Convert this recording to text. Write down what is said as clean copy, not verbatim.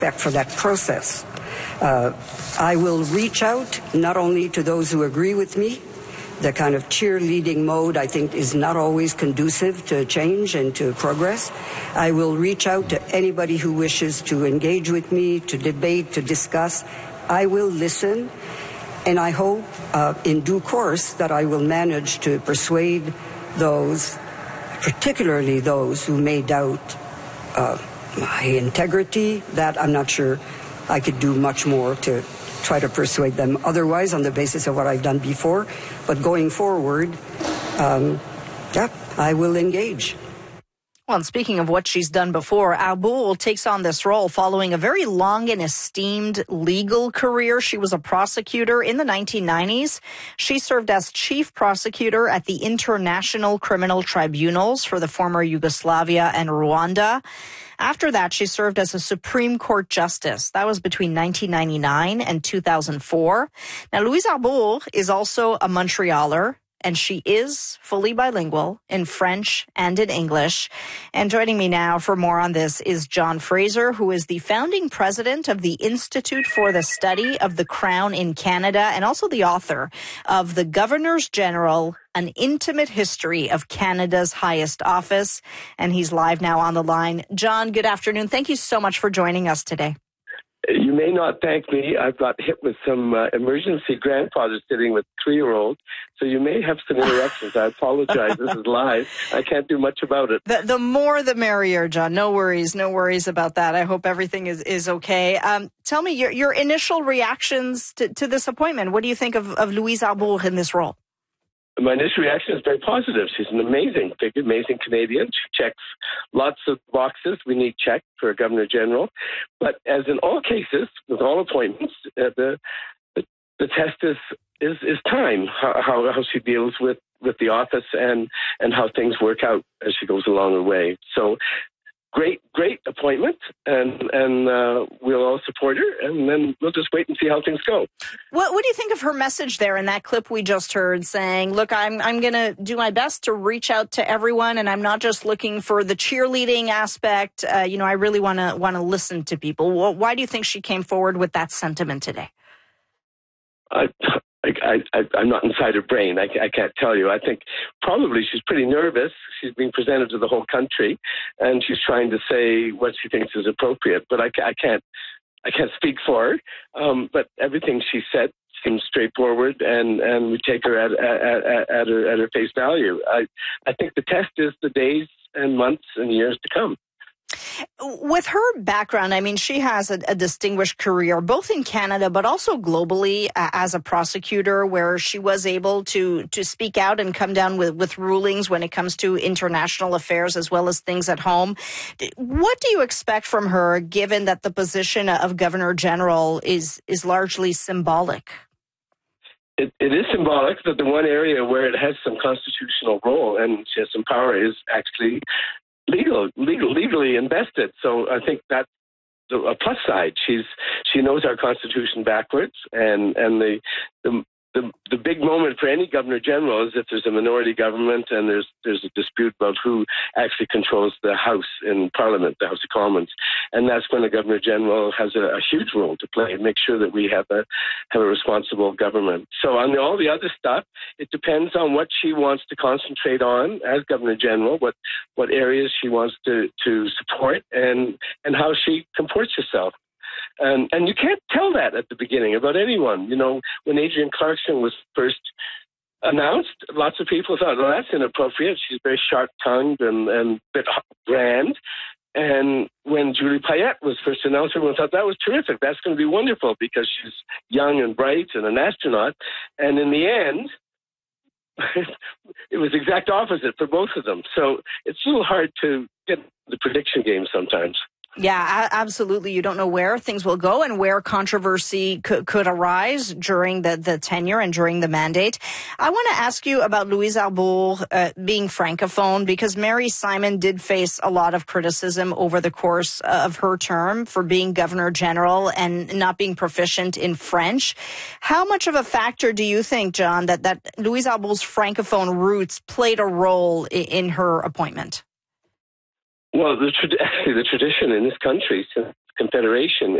respect for that process. I will reach out not only to those who agree with me. The kind of cheerleading mode, I think, is not always conducive to change and to progress. I will reach out to anybody who wishes to engage with me, to debate, to discuss. I will listen, and I hope in due course that I will manage to persuade those, particularly those who may doubt my integrity, that I'm not sure I could do much more to try to persuade them otherwise on the basis of what I've done before. But going forward, I will engage. Well, and speaking of what she's done before, Arbour takes on this role following a very long and esteemed legal career. She was a prosecutor in the 1990s. She served as chief prosecutor at the International Criminal Tribunals for the former Yugoslavia and Rwanda. After that, she served as a Supreme Court justice. That was between 1999 and 2004. Now, Louise Arbour is also a Montrealer, and she is fully bilingual in French and in English. And joining me now for more on this is John Fraser, who is the founding president of the Institute for the Study of the Crown in Canada and also the author of The Governors General, An Intimate History of Canada's Highest Office. And he's live now on the line. John, good afternoon. Thank you so much for joining us today. You may not thank me. I've got hit with some emergency grandfather sitting with 3-year-old, so you may have some interruptions. I apologize. This is live. I can't do much about it. The more the merrier, John. No worries about that. I hope everything is okay. Tell me your initial reactions to this appointment. What do you think of Louise Arbour in this role? My initial reaction is very positive. She's an amazing figure, amazing Canadian. She checks lots of boxes we need checked for a Governor General. But as in all cases, with all appointments, the test is time, how she deals with the office and how things work out as she goes along the way. So great appointment, and we'll all support her, and then we'll just wait and see how things go. What do you think of her message there in that clip we just heard, saying, look, I'm going to do my best to reach out to everyone, and I'm not just looking for the cheerleading aspect. I really want to listen to people. Why do you think she came forward with that sentiment today? I'm not inside her brain. I can't tell you. I think probably she's pretty nervous. She's being presented to the whole country, and she's trying to say what she thinks is appropriate. But I can't speak for her. But everything she said seems straightforward, and we take her at her face value. I think the test is the days and months and years to come. With her background, I mean, she has a distinguished career, both in Canada, but also globally as a prosecutor, where she was able to speak out and come down with rulings when it comes to international affairs as well as things at home. What do you expect from her, given that the position of Governor General is largely symbolic? It is symbolic, but the one area where it has some constitutional role and she has some power is actually legally invested. So I think that's a plus side. She knows our Constitution backwards, and the big moment for any Governor General is if there's a minority government and there's a dispute about who actually controls the House in Parliament, the House of Commons, and that's when the Governor General has a huge role to play and make sure that we have a responsible government. So on all the other stuff, it depends on what she wants to concentrate on as Governor General, what areas she wants to support, and how she comports herself. And you can't tell that at the beginning about anyone. When Adrienne Clarkson was first announced, lots of people thought, well, that's inappropriate. She's very sharp-tongued and a bit bland. And when Julie Payette was first announced, everyone thought that was terrific. That's going to be wonderful because she's young and bright and an astronaut. And in the end, it was the exact opposite for both of them. So it's a little hard to get the prediction game sometimes. Yeah, absolutely. You don't know where things will go and where controversy could arise during the tenure and during the mandate. I want to ask you about Louise Arbour being francophone, because Mary Simon did face a lot of criticism over the course of her term for being Governor General and not being proficient in French. How much of a factor do you think, John, that Louise Arbour's francophone roots played a role in her appointment? Well, the tradition in this country since Confederation